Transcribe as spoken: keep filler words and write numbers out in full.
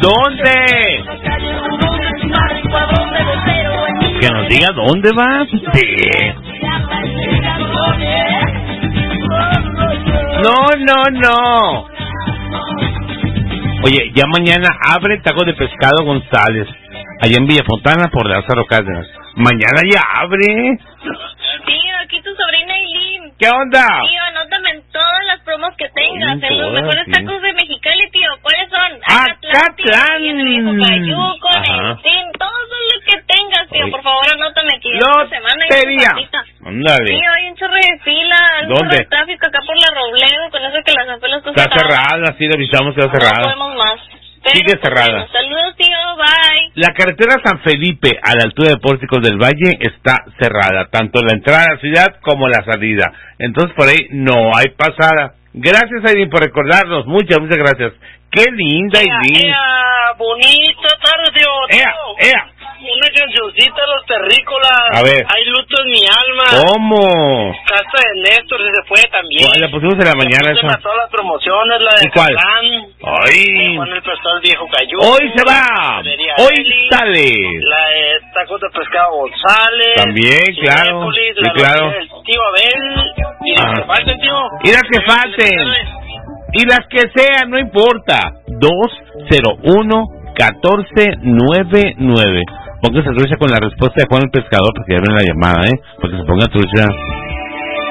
¿Dónde? Que nos diga dónde va. Sí. No, no, no. Oye, ya mañana abre Taco de Pescado González, allá en Villafontana por Lázaro Cárdenas. Mañana ya abre. Tío, aquí tu sobrina Eileen. ¿Qué onda? Tío, anótame en todas las promos que tengas, en en los todas, mejores sí. tacos de Mexicali, tío. ¿Cuáles son? Acatlán. En el Viejo Cayuco, en el Tin, todos los que tengas, tío. Oye. Por favor, anótame aquí. Lotería. Ándale. Tío, hay un chorro de fila, hay un ¿Dónde? chorro de tráfico acá por la Robledo, con eso que las apelas están Está cerrada, sí, le avisamos que está cerrada. No podemos más. Pero, Sigue cerrada. Bueno, saludos, tío, bye. La carretera San Felipe a la altura de Pórticos del Valle está cerrada, tanto la entrada a la ciudad como la salida. Entonces por ahí no hay pasada. Gracias, Aileen, por recordarnos. Muchas, muchas gracias. Qué linda, Aileen. Ea, bonita tarde, tío. Ea, ea. Una cancioncita de los terrícolas. A ver. Hay luto en mi alma. ¿Cómo? Casa de Néstor se fue también. La pusimos en la mañana esa. esa. Todas las promociones, la de ¿Y cuál? Catlán. Ay. Juan el Pescado, el Viejo Cayuco. Hoy se va. Hoy Eli, sale. La de Tacos de Pescado González. También, claro. Cinépolis, Sí, la claro. noche del tío Abel. Y las Ajá. que falten, tío. Y las que falten. Y las que sean, no importa. dos cero uno, uno cuatro nueve nueve. Póngase trucha con la respuesta de Juan el Pescador, porque ya ven la llamada, ¿eh? Porque se ponga trucha.